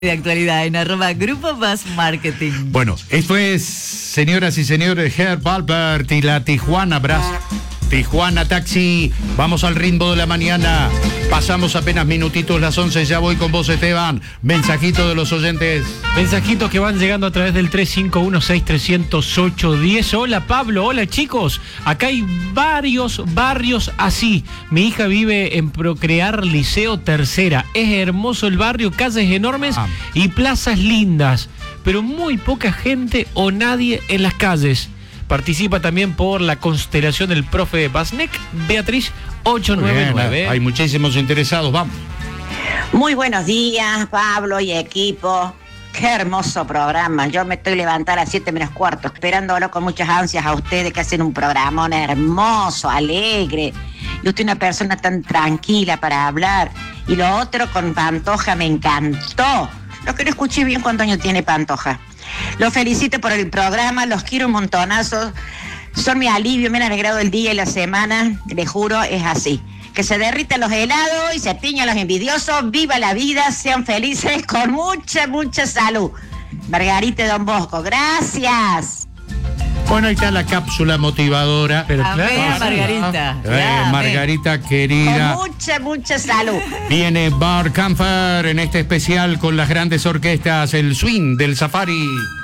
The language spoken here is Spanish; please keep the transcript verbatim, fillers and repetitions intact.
De actualidad en arroba Grupo Más Marketing. Bueno, esto es, señoras y señores, Herb Alpert y la Tijuana Brass. Tijuana Taxi, vamos al ritmo de la mañana. Pasamos apenas minutitos las once, ya voy con vos, Esteban. Mensajito de los oyentes. Mensajitos que van llegando a través del tres cinco uno seis tres cero ocho uno cero. Hola Pablo, hola chicos. Acá hay varios barrios así. Mi hija vive en Procrear Liceo Tercera. Es hermoso el barrio, calles enormes ah. y plazas lindas, pero muy poca gente o nadie en las calles. Participa también por la constelación del profe Basnek, Beatriz ocho nueve nueve. Hay muchísimos interesados, vamos. Muy buenos días, Pablo y equipo. Qué hermoso programa. Yo me estoy levantando a las siete menos cuarto, esperándolo con muchas ansias a ustedes que hacen un programón hermoso, alegre. Y usted una persona tan tranquila para hablar. Y lo otro con Pantoja me encantó. Lo que no escuché bien, ¿cuántos años tiene Pantoja? Los felicito por el programa, los quiero un montonazo. Son mi alivio, me han alegrado el día y la semana, les juro, es así. Que se derriten los helados y se tiñan los envidiosos, viva la vida, sean felices, con mucha, mucha salud. Margarita Don Bosco, gracias. Bueno, ahí está la cápsula motivadora. Pero claro, ver, Margarita. Eh, ya, Margarita querida. Con mucha, mucha salud. Viene Bart Kampfer en este especial con las grandes orquestas, el swing del Safari.